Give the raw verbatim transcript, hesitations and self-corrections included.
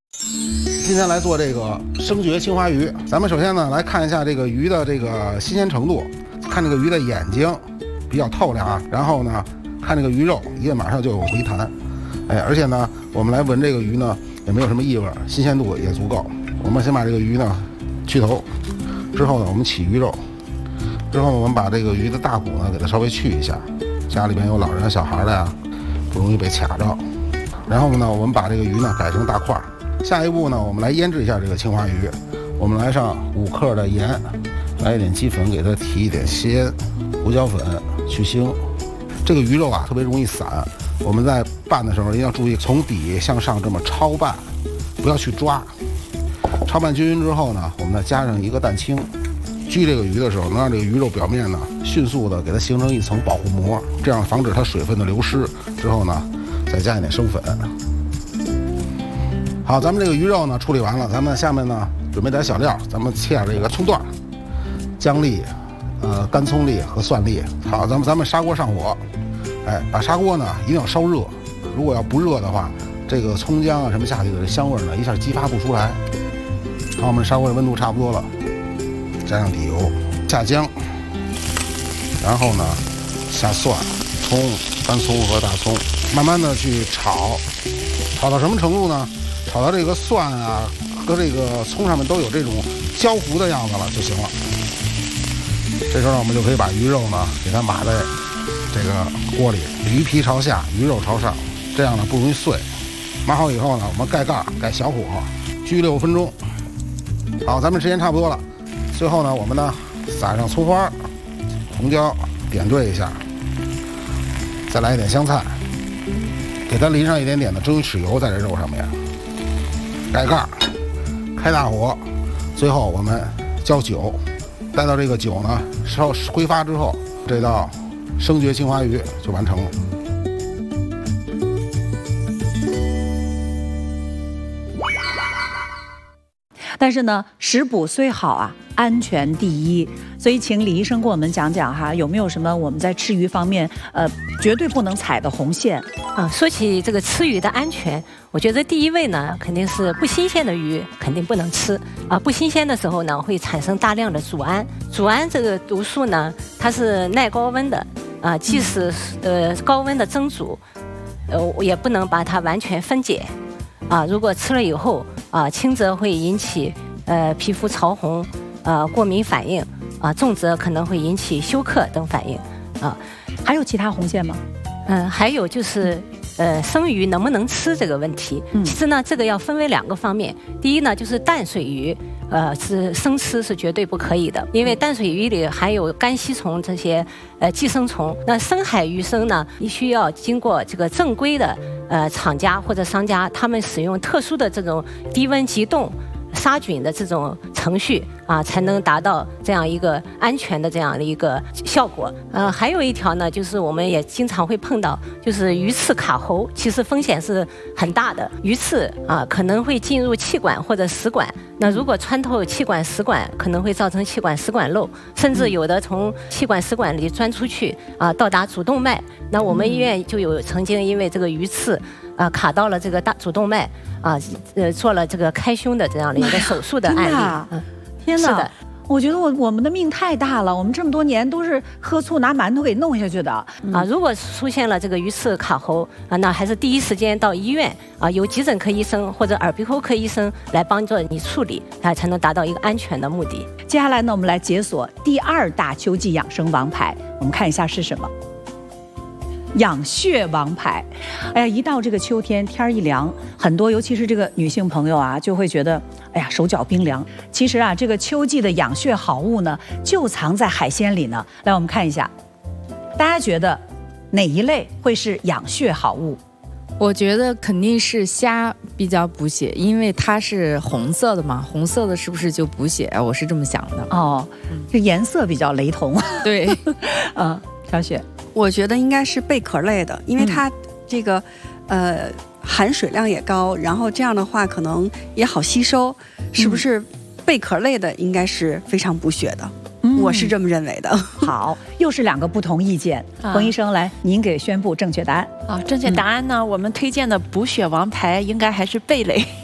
今天来做这个生蕨青花鱼，咱们首先呢来看一下这个鱼的这个新鲜程度，看这个鱼的眼睛比较透亮啊，然后呢看这个鱼肉一眼马上就有回弹，哎，而且呢我们来闻这个鱼呢也没有什么异味，新鲜度也足够。我们先把这个鱼呢去头，之后呢我们起鱼肉，之后呢我们把这个鱼的大骨呢给它稍微去一下，家里边有老人小孩的呀，不容易被卡着。然后呢我们把这个鱼呢改成大块。下一步呢，我们来腌制一下这个青花鱼。我们来上五克的盐，来一点鸡粉，给它提一点鲜，胡椒粉去腥。这个鱼肉啊特别容易散，我们在拌的时候一定要注意从底向上这么超拌，不要去抓。超拌均匀之后呢，我们再加上一个蛋清，焗这个鱼的时候，能让这个鱼肉表面呢迅速的给它形成一层保护膜，这样防止它水分的流失。之后呢，再加一点生粉。好，咱们这个鱼肉呢处理完了，咱们下面呢准备点小料，咱们切点这个葱段、姜粒、呃干葱粒和蒜粒。好，咱们咱们砂锅上火，哎，把砂锅呢一定要烧热，如果要不热的话，这个葱姜啊什么下去的这香味呢一下激发不出来。好，我们砂锅的温度差不多了，加上底油，下姜，然后呢下蒜、葱、干葱和大葱，慢慢的去炒，炒到什么程度呢？炒到这个蒜啊和这个葱上面都有这种焦糊的样子了就行了。这时候呢，我们就可以把鱼肉呢给它码在这个锅里，鱼皮朝下，鱼肉朝上，这样呢不容易碎。码好以后呢，我们盖盖，盖小火，焗六分钟。好，咱们时间差不多了。最后呢，我们呢撒上葱花、红椒，点缀一下，再来一点香菜，给它淋上一点点的蒸鱼豉油在这肉上面。盖盖，开大火，最后我们浇酒，待到这个酒呢稍挥发之后，这道生蕨青花鱼就完成了。 但是呢，食补虽好啊，安全第一，所以请李医生给我们讲讲哈，有没有什么我们在吃鱼方面，呃，绝对不能踩的红线啊？说起这个吃鱼的安全，我觉得第一位呢，肯定是不新鲜的鱼肯定不能吃啊。不新鲜的时候呢，会产生大量的组胺，组胺这个毒素呢，它是耐高温的啊，即使呃高温的蒸煮，呃也不能把它完全分解啊。如果吃了以后啊，轻则会引起呃皮肤潮红。呃，过敏反应啊、呃，重则可能会引起休克等反应啊、呃。 还有其他红线吗？ 嗯、呃，还有就是呃，生鱼能不能吃这个问题。嗯、其实呢，这个要分为两个方面。第一呢，就是淡水鱼，呃，是生吃是绝对不可以的，因为淡水鱼里含有肝吸虫这些呃寄生虫。那深海鱼生呢，你需要经过这个正规的呃厂家或者商家，他们使用特殊的这种低温急冻杀菌的这种程序啊，才能达到这样一个安全的这样的一个效果。呃，还有一条呢，就是我们也经常会碰到，就是鱼刺卡喉，其实风险是很大的。鱼刺啊，可能会进入气管或者食管，那如果穿透气管、食管，可能会造成气管食管瘘，甚至有的从气管食管里钻出去啊，到达主动脉。那我们医院就有曾经因为这个鱼刺啊卡到了这个大主动脉啊，呃，做了这个开胸的这样的一个手术的案例。 啊、天哪！是的，我觉得我我们的命太大了，我们这么多年都是喝醋拿馒头给弄下去的、 嗯、啊。如果出现了这个鱼刺卡喉啊，那还是第一时间到医院啊，由急诊科医生或者耳鼻喉科医生来帮助你处理，啊，才能达到一个安全的目的。 接下来呢，我们来解锁第二大秋季养生王牌，我们看一下是什么。养血王牌，哎呀，一到这个秋天，天一凉，很多尤其是这个女性朋友啊，就会觉得，哎呀，手脚冰凉。其实啊，这个秋季的养血好物呢，就藏在海鲜里呢。来，我们看一下，大家觉得哪一类会是养血好物？ 我觉得肯定是虾比较补血，因为它是红色的嘛，红色的是不是就补血？我是这么想的。 哦，这颜色比较雷同。 对， 嗯，小雪。 我觉得应该是贝壳类的，因为它这个、嗯、呃含水量也高，然后这样的话可能也好吸收，是不是贝壳类的应该是非常补血的、嗯、我是这么认为的。 好，又是两个不同意见。冯、啊、医生来，您给宣布正确答案。 啊，正确答案呢、嗯、我们推荐的补血王牌应该还是贝类。